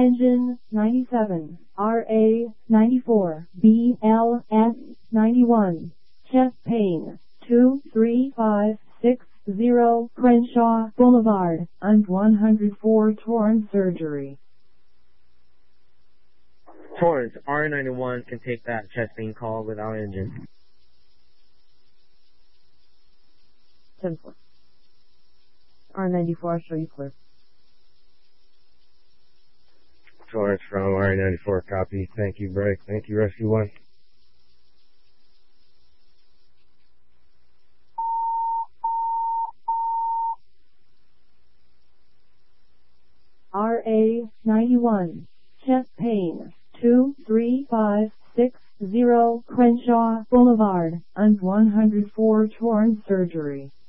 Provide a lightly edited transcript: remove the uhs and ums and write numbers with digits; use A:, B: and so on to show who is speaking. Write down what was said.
A: Engine 97, RA 94, BLS 91. Chest pain 23560 Crenshaw Boulevard, and 104 Torrance surgery.
B: Torrance, R91 can take that chest pain call without engine.
C: 10-4. R94, show you clear.
D: Torrance from R94, copy. Thank you, break. Thank you, Rescue 1.
A: RA 91. Chest pain 23560 Crenshaw Boulevard, and 104 Torrance surgery.